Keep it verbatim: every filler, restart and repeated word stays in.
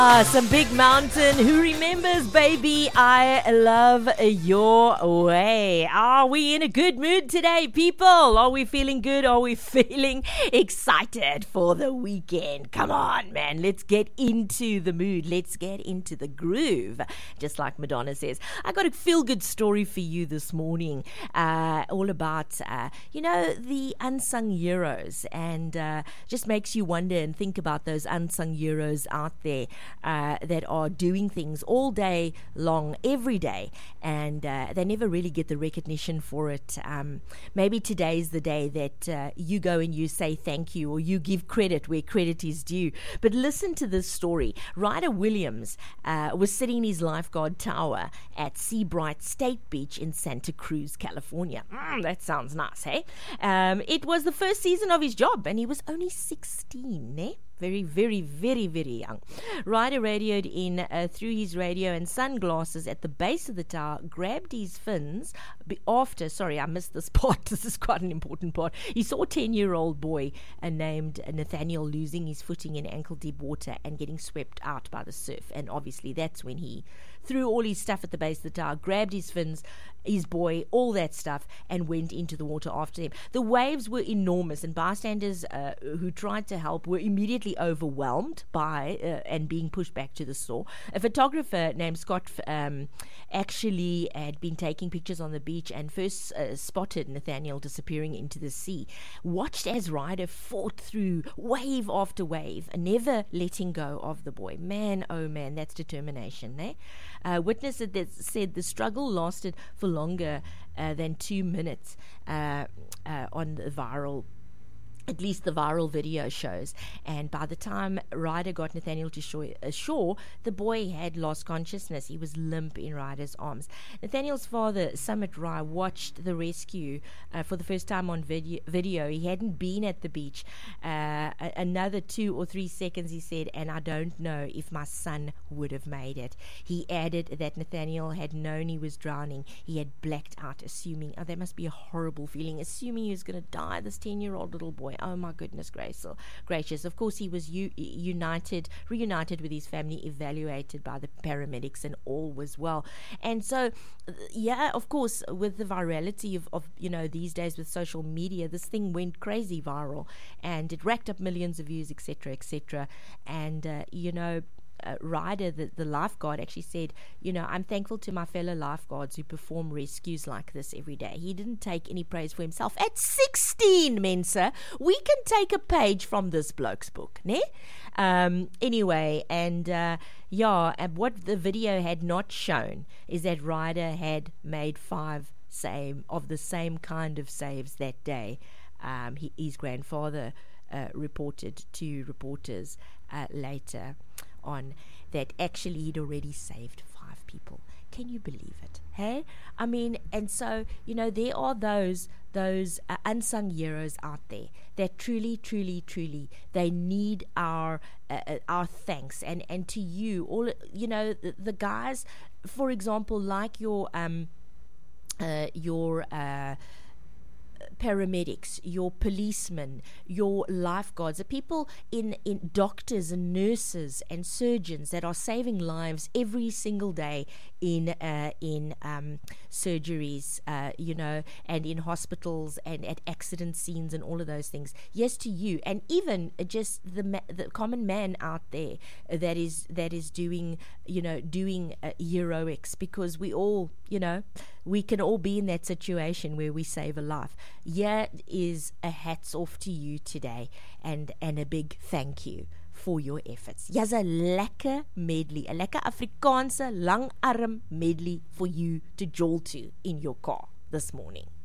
Ah, some big mountain. Who remembers, baby? I love your way. Are we in a good mood today, people? Are we feeling good? Are we feeling excited for the weekend? Come on, man. Let's get into the mood. Let's get into the groove. Just like Madonna says. I got a feel-good story for you this morning. Uh, all about, uh, you know, the unsung heroes. And uh, just makes you wonder and think about those unsung heroes out there. Uh, that are doing things all day long, every day, and uh, they never really get the recognition for it. Um, maybe today's the day that uh, you go and you say thank you, or you give credit where credit is due. But listen to this story. Ryder Williams uh, was sitting in his lifeguard tower at Seabright State Beach in Santa Cruz, California. Mm, that sounds nice, hey? Um, it was the first season of his job, and he was only sixteen, eh? Very, very, very, very young. Ryder radioed in uh, through his radio and sunglasses at the base of the tower, grabbed his fins after, sorry, I missed this part. This is quite an important part. He saw a ten-year-old boy uh, named Nathaniel losing his footing in ankle-deep water and getting swept out by the surf. And obviously that's when he threw all his stuff at the base of the tower, grabbed his fins, his boy, all that stuff, and went into the water after him. The waves were enormous, and bystanders uh, who tried to help were immediately overwhelmed by uh, and being pushed back to the shore. A photographer named Scott um, actually had been taking pictures on the beach and first uh, spotted Nathaniel disappearing into the sea. Watched as Ryder fought through wave after wave, never letting go of the boy. Man, oh man, that's determination, eh? Uh, witnesses that said the struggle lasted for longer uh, than two minutes uh, uh, on the viral At least the viral video shows. And by the time Ryder got Nathaniel to shore, uh, shore, the boy had lost consciousness. He was limp in Ryder's arms. Nathaniel's father, Summit Rai, watched the rescue uh, for the first time on video, video. He hadn't been at the beach. Uh, a- another two or three seconds, he said, and I don't know if my son would have made it. He added that Nathaniel had known he was drowning. He had blacked out, assuming, oh, that must be a horrible feeling, assuming he was going to die, this ten-year-old little boy. Oh my goodness gracious. gracious. Of course, he was u- united, reunited with his family, evaluated by the paramedics, and all was well. And so, yeah, of course, with the virality of, of you know, these days with social media, this thing went crazy viral, and it racked up millions of views, et cetera, et cetera. And, uh, you know, Uh, Ryder, the, the lifeguard, actually said, you know, I'm thankful to my fellow lifeguards who perform rescues like this every day. He didn't take any praise for himself. At sixteen, Mensa, we can take a page from this bloke's book, ne? Um, anyway, and uh, yeah, and what the video had not shown is that Ryder had made five same of the same kind of saves that day. Um, he, his grandfather uh, reported to reporters uh, later on that actually he'd already saved five people. Can you believe it? Hey, I mean, and so, you know, there are those those uh, unsung heroes out there that truly, truly, truly, they need our uh, our thanks. And and to you, all, you know, the, the guys, for example, like your um uh, your uh. paramedics, your policemen, your lifeguards, the people in, in doctors and nurses and surgeons that are saving lives every single day in uh, in um, surgeries, uh, you know, and in hospitals and at accident scenes and all of those things. Yes, to you, and even just the ma- the common man out there that is that is doing, you know, doing uh, heroics, because we all, you know, we can all be in that situation where we save a life. Here is a hats off to you today, and and a big thank you for your efforts. Jy's 'n lekker medley, 'n lekker Afrikaanse langarm medley for you to jol to in your car this morning.